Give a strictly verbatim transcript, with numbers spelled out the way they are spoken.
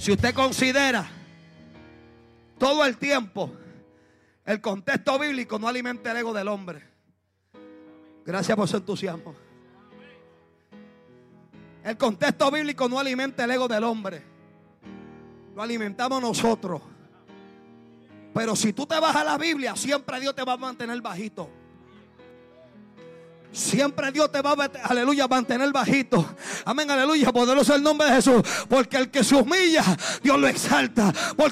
Si usted considera todo el tiempo el contexto bíblico, no alimenta el ego del hombre. Gracias por su entusiasmo. El contexto bíblico no alimenta el ego del hombre, lo alimentamos nosotros. Pero si tú te vas a la Biblia, siempre Dios te va a mantener bajito. Siempre Dios te va a, aleluya, mantener bajito. Amén, aleluya, poderoso el nombre de Jesús. Porque el que se humilla, Dios lo exalta. Porque